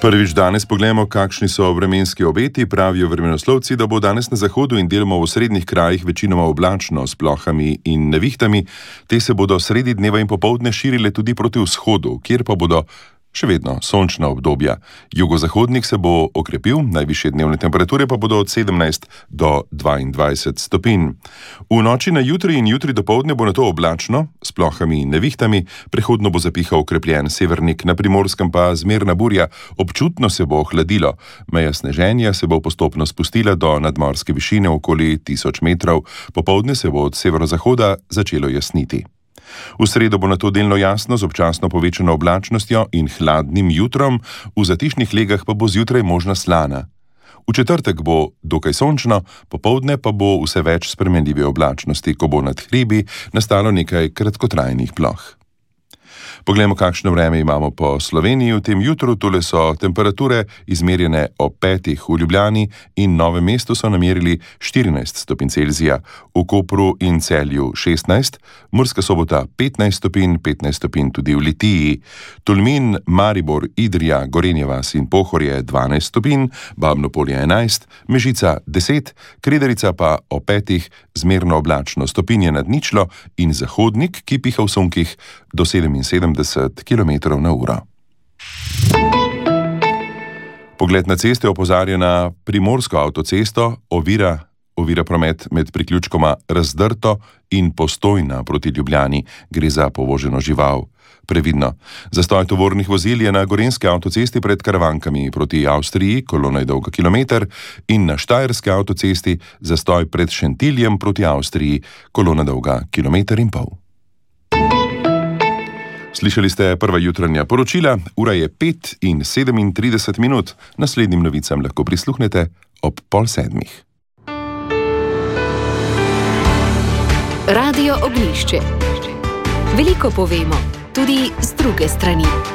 Prvič danes pogledamo, kakšni so vremenski obeti. Pravijo vremenoslovci, da bo danes na zahodu in deloma v osrednjih krajih večinoma oblačno s plohami in nevihtami. Te se bodo sredi dneva in popoldne širile tudi proti vzhodu, kjer pa bodo še vedno sončna obdobja. Jugozahodnik se bo okrepil, najvišje dnevne temperature pa bodo od 17 do 22 stopinj. V noči na jutri in jutri dopoldne bo nato oblačno, s plohami in nevihtami, prehodno bo zapihal okrepljen severnik, na Primorskem pa zmerna burja, občutno se bo ohladilo. Meja sneženja se bo postopno spustila do nadmorske višine okoli 1000 metrov, popoldne se bo od severozahoda začelo jasniti. V sredo bo nato delno jasno z občasno povečano oblačnostjo in hladnim jutrom, v zatišnih legah pa bo zjutraj možna slana. V četrtek bo dokaj sončno, popoldne pa bo vse več spremenljive oblačnosti, ko bo nad hribi nastalo nekaj kratkotrajnih ploh. Poglejmo, kakšno vreme imamo po Sloveniji v tem jutru. Tule so temperature izmerjene ob 5 v Ljubljani in Novem mestu so namerili 14 stopinj Celzija, v Kopru in Celju 16, Murska Sobota 15 stopinj, 15 stopinj tudi v Litiji, Tolmin, Maribor, Idrija, Gorenja vas in Pohorje 12 stopinj, Babno Polje 11, Mežica 10, Kredarica pa ob 5 zmerno oblačno, stopinje nad ničlo in zahodnik, ki piha v sunkih do 77 km/h. Pogled na ceste opozarja na Primorsko avtocesto, ovira promet med priključkoma Razdrto in Postojna proti Ljubljani. Gre za povoženo žival. Previdno. Zastoj tovornih vozil je na Gorenjski avtocesti pred Karavankami proti Avstriji, kolona je dolga kilometer, in na Štajerski avtocesti zastoj pred Šentiljem proti Avstriji, kolona dolga 1,5 km. Slišali ste prva jutranja poročila, ura je 5:37. Naslednjim novicam lahko prisluhnete ob 6:30. Radio Oglišče. Veliko povemo, tudi z druge strani.